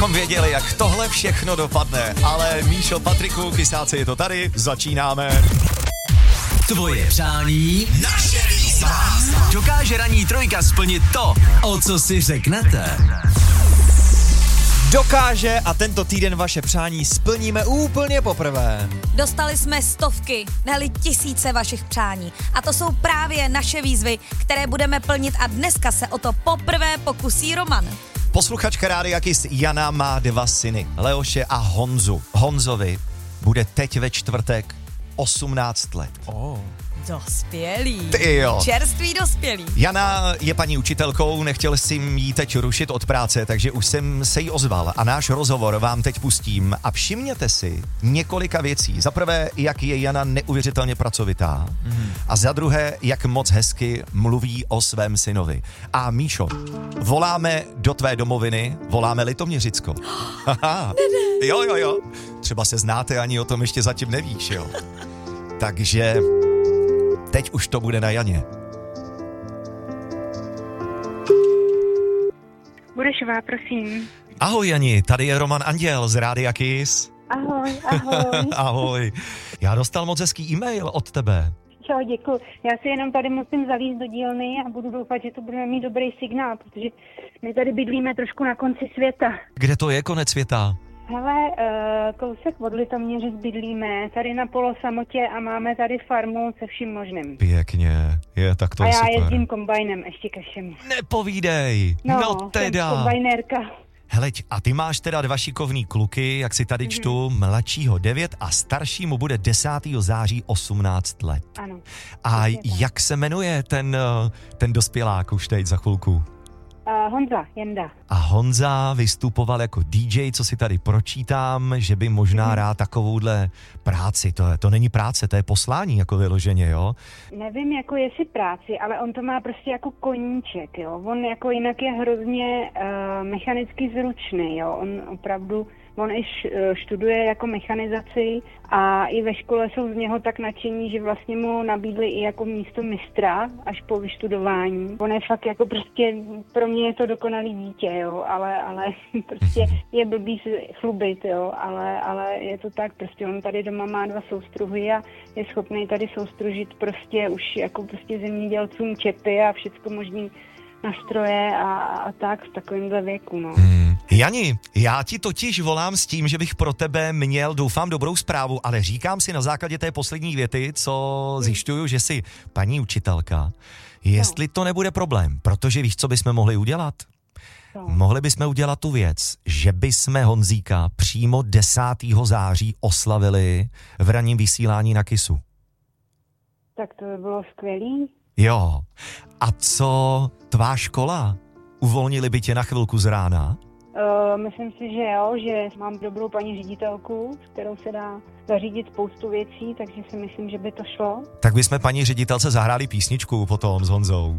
abychom věděli, jak tohle všechno dopadne. Ale Míšo, Patriku, kysáci, je to tady, začínáme. Tvoje přání, naše výzva. Dokáže ranní trojka splnit to, o co si řeknete? Dokáže a tento týden vaše přání splníme úplně poprvé. Dostali jsme stovky, ne-li tisíce vašich přání. A to jsou právě naše výzvy, které budeme plnit a dneska se o to poprvé pokusí Roman. Posluchačka Rádia Kiss Jana má 2 syny, Leoše a Honzu. Honzovi bude teď ve čtvrtek 18 let. Dospělý. Ty jo. Čerstvý dospělý. Jana je paní učitelkou, nechtěl jsem jí teď rušit od práce, takže už jsem se jí ozval a náš rozhovor vám teď pustím a všimněte si několika věcí. Za prvé, jak je Jana neuvěřitelně pracovitá a za druhé, jak moc hezky mluví o svém synovi. A Míšo, voláme do tvé domoviny, voláme Litoměřicko. Jo. Třeba se znáte, ani o tom ještě zatím nevíš, jo. Takže teď už to bude na Janě. Burešová, prosím. Ahoj Jani, tady je Roman Anděl z Rádia Kiss. Ahoj. Ahoj. Já dostal moc hezký e-mail od tebe. Čau, děkuji. Já si jenom tady musím zalízt do dílny a budu doufat, že to budeme mít dobrý signál, protože my tady bydlíme trošku na konci světa. Kde to je konec světa? Hele, kousek od Litoměřic bydlíme, tady na polosamotě a máme tady farmu se vším možným. Pěkně, tak to je super. A já jezdím kombajnem ještě ke všemu. Nepovídej, no teda. Jsem kombajnérka. Heleď, a ty máš teda 2 šikovný kluky, jak si tady čtu, mladšího 9 a staršímu bude 10. září 18 let. Ano. A jak se jmenuje ten dospělák už teď za chvilku? Honza, Jenda. A Honza vystupoval jako DJ, co si tady pročítám, že by možná rád takovouhle práci. To není práce, to je poslání jako vyloženě, jo? Nevím, jako jestli práci, ale on to má prostě jako koníček, jo? On jako jinak je hrozně mechanicky zručný, jo? On i študuje jako mechanizaci a i ve škole jsou z něho tak nadšení, že vlastně mu nabídli i jako místo mistra až po vyštudování. On je fakt jako prostě, pro mě je to dokonalý dítě, jo, ale prostě je blbý si chlubit, jo, ale je to tak, prostě on tady doma má 2 soustruhy a je schopný tady soustružit prostě už jako prostě zemědělcům čepy a všecko možný nastroje a tak v takovémhle věku, no. Jani, já ti totiž volám s tím, že bych pro tebe měl, doufám, dobrou zprávu, ale říkám si na základě té poslední věty, co zjišťuju, že jsi paní učitelka, jestli to nebude problém, protože víš, co bychom mohli udělat? Mohli bychom udělat tu věc, že bychom Honzíka přímo 10. září oslavili v ranním vysílání na Kissu. Tak to by bylo skvělý. Jo. A co tvá škola? Uvolnili by tě na chvilku z rána? Myslím si, že jo, že mám dobrou paní ředitelku, s kterou se dá zařídit spoustu věcí, takže si myslím, že by to šlo. Tak bychom paní ředitelce zahráli písničku potom s Honzou.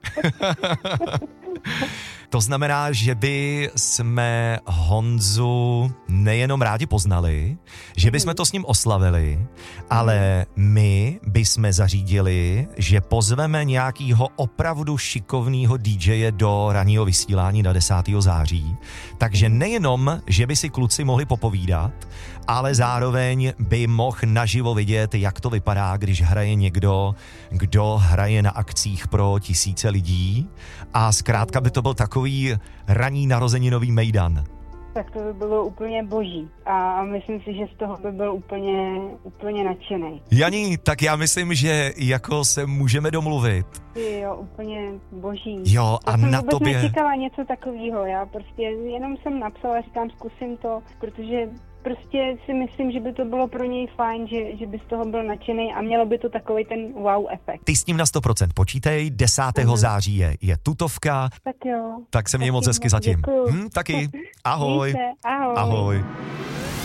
To znamená, že by jsme Honzu nejenom rádi poznali, že bychom to s ním oslavili, ale my bychom zařídili, že pozveme nějakýho opravdu šikovného DJe do ranního vysílání na 10. září. Takže nejenom, že by si kluci mohli popovídat, ale zároveň by mohl naživo vidět, jak to vypadá, když hraje někdo, kdo hraje na akcích pro tisíce lidí a zkrátka by to byl takový ranní narozeninový mejdan. Tak to by bylo úplně boží a myslím si, že z toho by byl úplně nadšenej. Jani, tak já myslím, že jako se můžeme domluvit. Jo, úplně boží. Jo, a na tobě... Já jsem vůbec nečekala něco takového, já prostě jenom jsem napsala, říkám, zkusím to, protože prostě si myslím, že by to bylo pro něj fajn, že by z toho byl nadšenej a mělo by to takový ten wow efekt. Ty s tím na 100% počítej, 10. září je tutovka. Tak jo. Tak se měj moc hezky zatím. Taky. Ahoj. Ahoj. Ahoj.